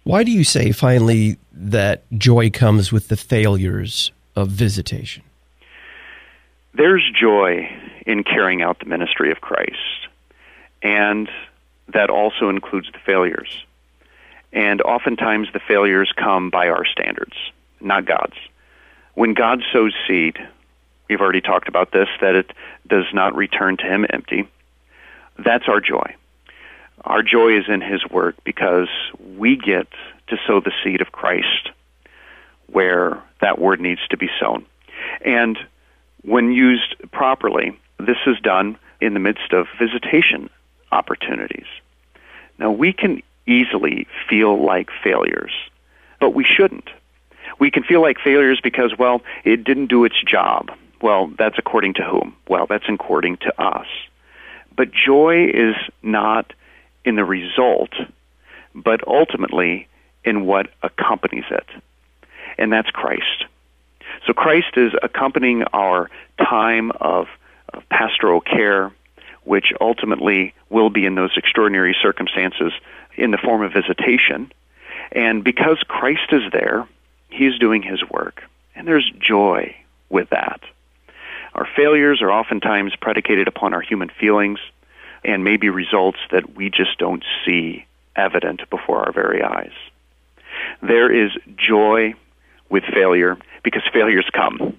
Why do you say, finally, that joy comes with the failures of visitation? There's joy in carrying out the ministry of Christ, and that also includes the failures. And oftentimes the failures come by our standards, not God's. When God sows seed, we've already talked about this, that it does not return to Him empty. That's our joy. Our joy is in His work because we get to sow the seed of Christ where that word needs to be sown. And when used properly, this is done in the midst of visitation opportunities. Now, we can easily feel like failures, but we shouldn't. We can feel like failures because, well, it didn't do its job. Well, that's according to whom? Well, that's according to us. But joy is not in the result, but ultimately in what accompanies it, and that's Christ. So Christ is accompanying our time of pastoral care, which ultimately will be in those extraordinary circumstances in the form of visitation. And because Christ is there, He's doing His work, and there's joy with that. Our failures are oftentimes predicated upon our human feelings and maybe results that we just don't see evident before our very eyes. There is joy with failure because failures come.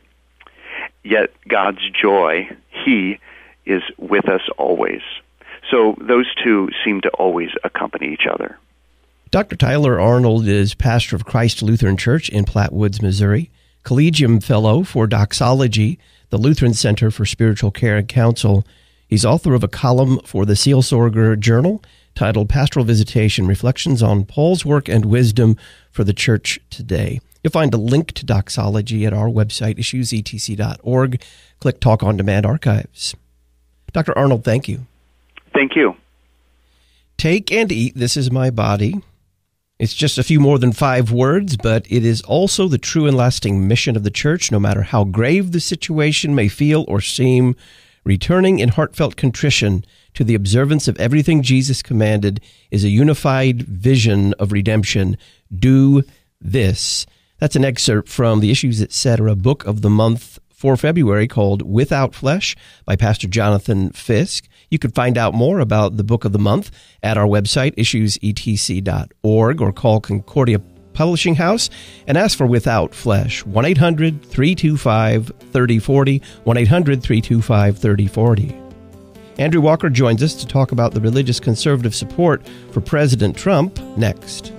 Yet God's joy, He is with us always. So those two seem to always accompany each other. Dr. Tyler Arnold is pastor of Christ Lutheran Church in Platte Woods, Missouri, Collegium Fellow for Doxology, the Lutheran Center for Spiritual Care and Counsel. He's author of a column for the Seelsorger Journal titled Pastoral Visitation, Reflections on Paul's Work and Wisdom for the Church Today. You'll find a link to Doxology at our website, issuesetc.org. Click Talk on Demand Archives. Dr. Arnold, thank you. Thank you. Take and eat, this is my body. It's just a few more than 5 words, but it is also the true and lasting mission of the church, no matter how grave the situation may feel or seem. Returning in heartfelt contrition to the observance of everything Jesus commanded is a unified vision of redemption. Do this. That's an excerpt from the Issues Etc. Book of the Month for February called Without Flesh by Pastor Jonathan Fisk. You can find out more about the Book of the Month at our website, issuesetc.org, or call Concordia Publishing House and ask for Without Flesh, 1-800-325-3040, 1-800-325-3040. Andrew Walker joins us to talk about the religious conservative support for President Trump next.